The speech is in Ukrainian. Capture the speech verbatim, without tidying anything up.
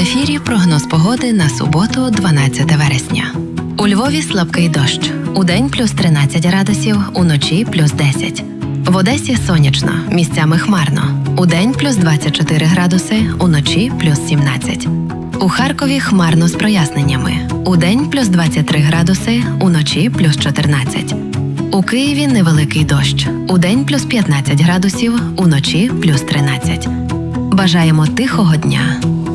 ефірі прогноз погоди на суботу, дванадцяте вересня. У Львові слабкий дощ. Удень плюс тринадцять градусів, уночі плюс десять. В Одесі сонячно, місцями хмарно. Удень плюс двадцять чотири градуси, уночі плюс сімнадцять. У Харкові хмарно з проясненнями. Удень плюс двадцять три градуси, уночі плюс чотирнадцять. У Києві невеликий дощ. Удень плюс п'ятнадцять градусів, уночі плюс тринадцять. Бажаємо тихого дня.